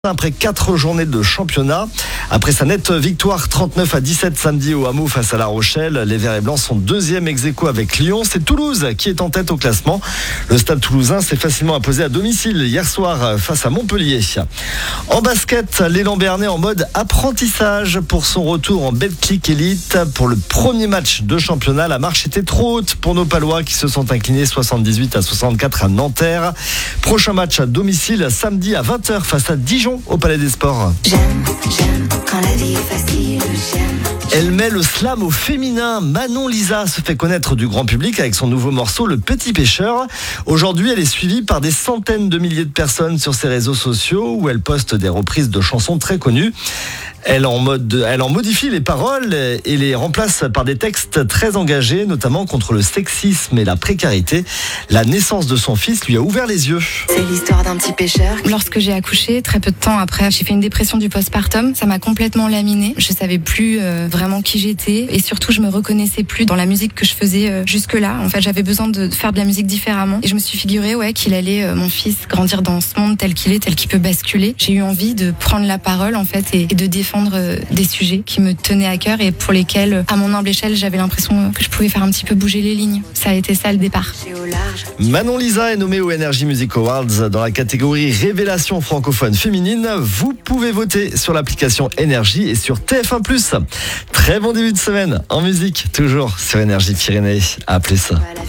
Après 4 journées de championnat, après sa nette victoire 39-17 samedi au Hameau face à La Rochelle, les Verts et Blancs sont deuxième ex-aequo avec Lyon. C'est Toulouse qui est en tête au classement. Le Stade Toulousain s'est facilement imposé à domicile hier soir face à Montpellier. En basket, l'élan béarnais en mode apprentissage pour son retour en Betclic Elite. Pour le premier match de championnat, la marche était trop haute pour nos Palois qui se sont inclinés 78-64 à Nanterre. Prochain match à domicile samedi à 20h face à Dijon au Palais des Sports. J'aime quand la vie est facile, j'aime. Elle met le slam au féminin. Manon Lisa se fait connaître du grand public avec son nouveau morceau Le Petit Pêcheur. Aujourd'hui, elle est suivie par des centaines de milliers de personnes sur ses réseaux sociaux où elle poste des reprises de chansons très connues. Elle en modifie les paroles et les remplace par des textes très engagés, notamment contre le sexisme et la précarité. La naissance de son fils lui a ouvert les yeux. C'est l'histoire d'un petit pêcheur. Lorsque j'ai accouché, très peu de temps après, j'ai fait une dépression du postpartum. Ça m'a complètement laminée. Je savais plus vraiment qui j'étais et surtout je me reconnaissais plus dans la musique que je faisais jusque-là. En fait, j'avais besoin de faire de la musique différemment et je me suis figuré qu'il allait mon fils grandir dans ce monde tel qu'il est, tel qu'il peut basculer. J'ai eu envie de prendre la parole en fait et de défendre des sujets qui me tenaient à cœur et pour lesquels, à mon humble échelle, j'avais l'impression que je pouvais faire un petit peu bouger les lignes. Ça a été ça le départ. Manon Lisa est nommée au Energy Music Awards dans la catégorie Révélation francophone féminine. Vous pouvez voter sur l'application Energy et sur TF1+. Très bon début de semaine en musique, toujours sur Energy Pyrénées. À plus.